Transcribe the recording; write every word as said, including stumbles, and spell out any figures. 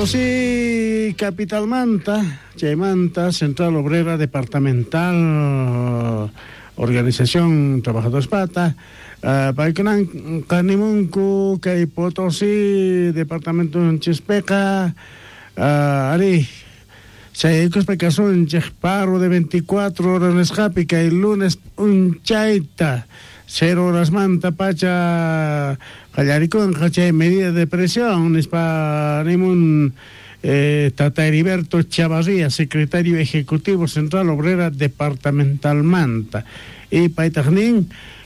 Sí, Capital Manta, Manta, Central Obrera Departamental, Organización Trabajadores Pata, uh, Paicanan, Canimuncu, Cay Potosí, Departamento de Chispeca, uh, Ari, Sayicos Pecazón, Chesparo de veinticuatro horas Nescapica, y lunes un chaita. Cero horas manta pacha Callaricón, caché medida de presión, es para Nimun eh, Tata Heriberto Chavarría, secretario ejecutivo Central Obrera Departamental Manta. Y Paitagnín,